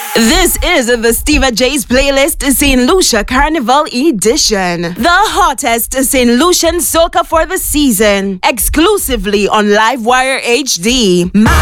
This is the Steva J's playlist, St. Lucia Carnival Edition. The hottest St. Lucian soca for the season. Exclusively on Livewire HD.